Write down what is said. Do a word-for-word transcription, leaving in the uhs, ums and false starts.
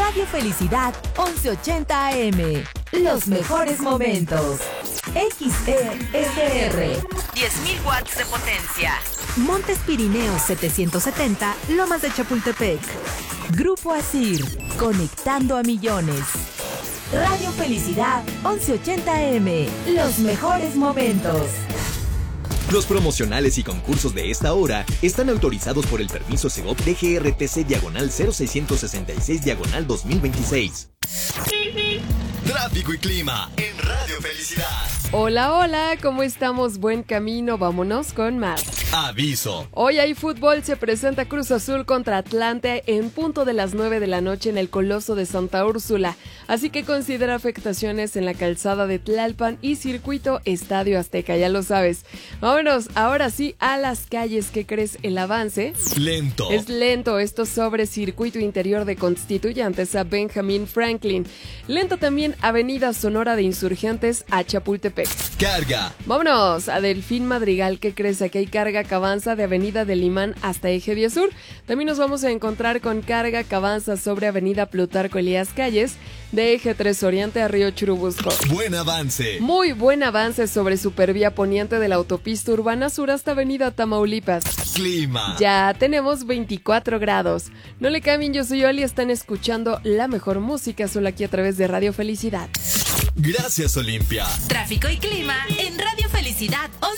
Radio Felicidad once ochenta A M. Los mejores momentos. X E S R. diez mil watts de potencia. Montes Pirineos setecientos setenta, Lomas de Chapultepec. Grupo Asir, conectando a millones. Radio Felicidad once ochenta A M. Los mejores momentos. Los promocionales y concursos de esta hora están autorizados por el permiso Segov D G R T C diagonal cero seiscientos sesenta y seis diagonal dos mil veintiséis. Tráfico y clima en Radio Felicidad. Hola, hola, ¿cómo estamos? Buen camino, vámonos con más. Aviso. Hoy hay fútbol, se presenta Cruz Azul contra Atlante en punto de las nueve de la noche en el Coloso de Santa Úrsula, así que considera afectaciones en la calzada de Tlalpan y circuito Estadio Azteca, ya lo sabes. Vámonos, ahora sí, a las calles. ¿Qué crees? El avance Lento. es lento, esto sobre circuito interior de Constituyentes a Benjamin Franklin. Lento también Avenida Sonora de Insurgentes a Chapultepec. Carga. Vámonos a Delfín Madrigal. ¿Qué crees? Aquí hay carga que avanza de Avenida del Imán hasta Eje diez Sur. También nos vamos a encontrar con carga que avanza sobre Avenida Plutarco Elías Calles, de Eje tres Oriente a Río Churubusco. Buen avance. Muy buen avance sobre Supervía Poniente de la Autopista Urbana Sur hasta Avenida Tamaulipas. Clima. Ya tenemos veinticuatro grados. No le cambien, yo soy Oli, están escuchando la mejor música solo aquí a través de Radio Felicidad. Gracias, Olimpia. Tráfico y clima en Radio Felicidad